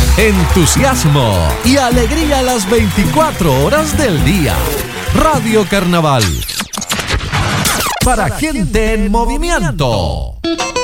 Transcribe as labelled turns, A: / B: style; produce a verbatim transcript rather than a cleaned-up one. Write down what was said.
A: entusiasmo y alegría las veinticuatro horas del día. Radio Carnaval. Para gente en movimiento.